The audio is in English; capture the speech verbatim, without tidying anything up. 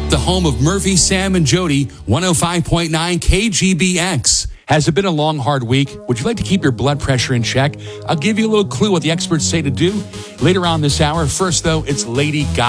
The home of Murphy, Sam, and Jody, one oh five point nine K G B X. Has it been a long, hard week? Would you like to keep your blood pressure in check? I'll give you a little clue what the experts say to do later on this hour. First, though, it's Lady Gaga.